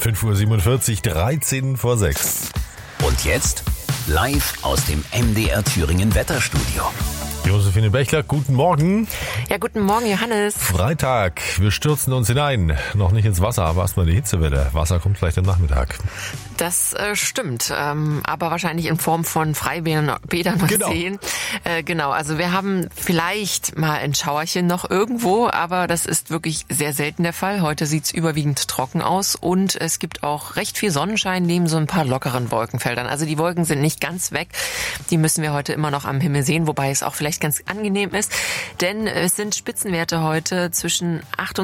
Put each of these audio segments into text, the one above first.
5:47 Uhr, 13 vor 6. Und jetzt live aus dem MDR Thüringen Wetterstudio. Josephine Bechler, guten Morgen. Ja, guten Morgen, Johannes. Freitag, wir stürzen uns hinein. Noch nicht ins Wasser, aber erstmal die Hitzewelle. Wasser kommt gleich am Nachmittag. Das stimmt, aber wahrscheinlich in Form von Freibädern und Seen. Genau, also wir haben vielleicht mal ein Schauerchen noch irgendwo, aber das ist wirklich sehr selten der Fall. Heute sieht's überwiegend trocken aus und es gibt auch recht viel Sonnenschein neben so ein paar lockeren Wolkenfeldern. Also die Wolken sind nicht ganz weg, die müssen wir heute immer noch am Himmel sehen, wobei es auch vielleicht ganz angenehm ist, denn es sind Spitzenwerte heute zwischen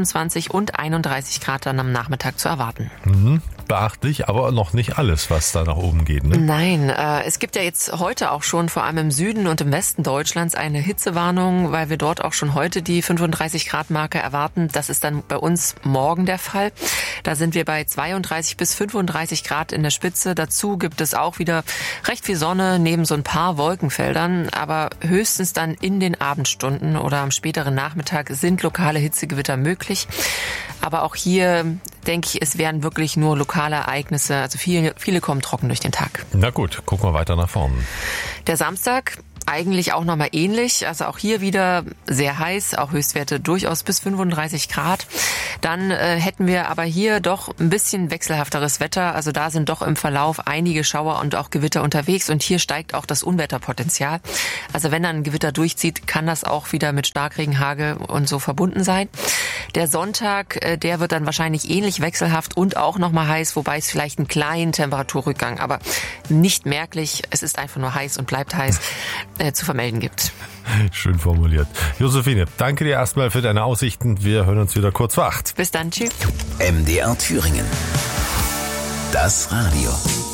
28 und 31 Grad dann am Nachmittag zu erwarten. Beachtlich, aber noch nicht alles, was da nach oben geht, ne? Nein, es gibt ja jetzt heute auch schon vor allem im Süden und im Westen Deutschlands eine Hitzewarnung, weil wir dort auch schon heute die 35 Grad Marke erwarten. Das ist dann bei uns morgen der Fall. Da sind wir bei 32 bis 35 Grad in der Spitze. Dazu gibt es auch wieder recht viel Sonne neben so ein paar Wolkenfeldern, aber höchstens dann in den Abendstunden oder am späteren Nachmittag sind lokale Hitzegewitter möglich. Aber auch hier denke ich, es werden wirklich nur lokale Ereignisse, also viele kommen trocken durch den Tag. Na gut, gucken wir weiter nach vorne. Der Samstag eigentlich auch nochmal ähnlich, also auch hier wieder sehr heiß, auch Höchstwerte durchaus bis 35 Grad. Dann hätten wir aber hier doch ein bisschen wechselhafteres Wetter, also da sind doch im Verlauf einige Schauer und auch Gewitter unterwegs und hier steigt auch das Unwetterpotenzial. Also wenn dann ein Gewitter durchzieht, kann das auch wieder mit Starkregen, Hagel und so verbunden sein. Der Sonntag, der wird dann wahrscheinlich ähnlich wechselhaft und auch nochmal heiß, wobei es vielleicht einen kleinen Temperaturrückgang, aber nicht merklich, es ist einfach nur heiß und bleibt heiß, zu vermelden gibt. Schön formuliert. Josephine, danke dir erstmal für deine Aussichten. Wir hören uns wieder kurz vor 8. Bis dann, tschüss. MDR Thüringen. Das Radio.